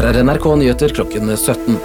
Her NRK Nyheter klokken 17.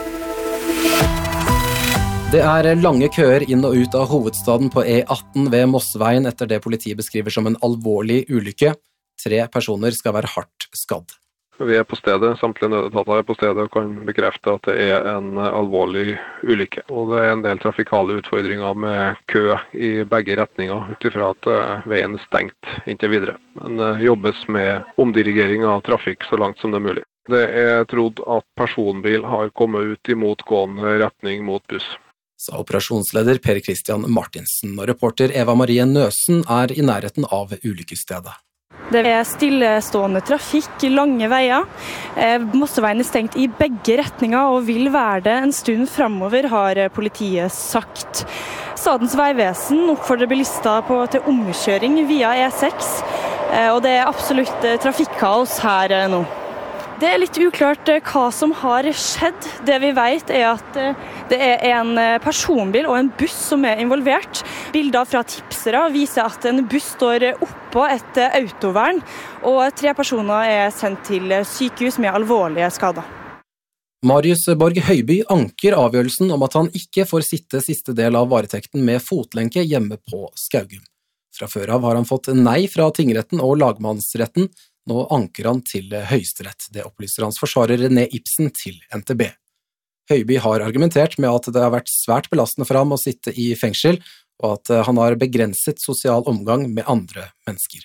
Det lange køer inn og ut av hovedstaden på E18 ved Mossveien etter det politiet beskriver som en alvorlig ulykke. 3 personer skal være hardt skadd. Vi på stedet, samtlige nødetater på stedet og kan bekrefte at det en alvorlig ulykke. Og det en del trafikale utfordringer med kø i begge retninger, utifra at veien stengt inntil videre. Men jobbes med omdirigering av trafikk så langt som det mulig. Det trodd at personbil har kommet ut i motgående retning mot buss. Sa operasjonsleder Per Christian Martinsen, og reporter Eva Marie Nøsen i nærheten av ulykkesstedet. Det stillestående trafikk, lange veier. Mosseveien stengt i begge retninger og vil være det en stund fremover, har politiet sagt. Statens vegvesen oppfordrer bilister til omkjøring via E6, og det absolutt trafikkaos her nå. Det litt uklart hva som har skjedd. Det vi vet at det en personbil og en buss som involvert. Bilder fra tipsere viser at en buss står oppå et autovern, og 3 personer sendt til sykehus med alvorlige skader. Marius Borg Høiby anker avgjørelsen om at han ikke får sitte siste del av varetekten med fotlenke hjemme på Skaugum. Fra før av har han fått nei fra tingretten og lagmannsretten. Nå anker han til Høyesterett. Det opplyser hans forsvarer René Ibsen til NTB. Høiby har argumentert med at det har vært svært belastende for ham å sitte i fengsel, og at han har begrenset sosial omgang med andre mennesker.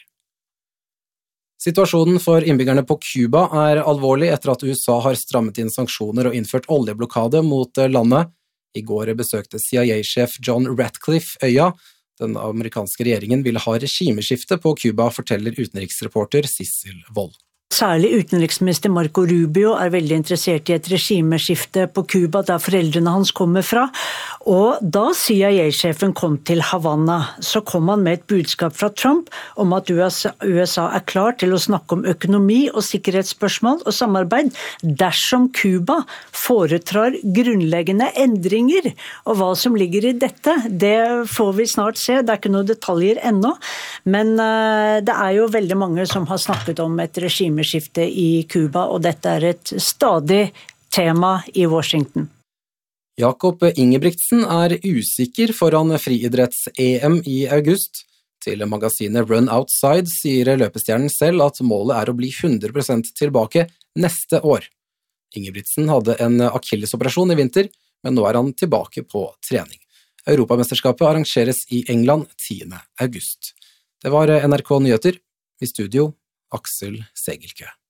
Situasjonen for innbyggerne på Cuba alvorlig etter at USA har strammet inn sanksjoner og innført oljeblokade mot landet. I går besøkte CIA-sjef John Ratcliffe øya. Den amerikanske regjeringen vil ha regimeskifte på Cuba, forteller utenriksreporter Sissel Wold. Særlig utenriksminister Marco Rubio veldig interessert i et regimeskifte på Cuba, der foreldrene hans kommer fra. Og da CIA-sjefen kom til Havana, så kom han med et budskap fra Trump om at USA klar til å snakke om økonomi og sikkerhetsspørsmål og samarbeid dersom Cuba foretrar grunnleggende endringer. Og hva som ligger i dette, det får vi snart se. Det ikke noen detaljer ennå, men det jo veldig mange som har snakket om et regimeskifte i Cuba, og dette et stadig tema i Washington. Jakob Ingebrigtsen usikker foran friidretts-EM i august. Til magasinet Run Outside sier løpestjernen selv at målet å bli 100% tilbake neste år. Ingebrigtsen hadde en akillesoperasjon i vinter, men nå han tilbake på trening. Europamesterskapet arrangeres i England 10. august. Det var NRK Nyheter. I studio Aksel Segelkø.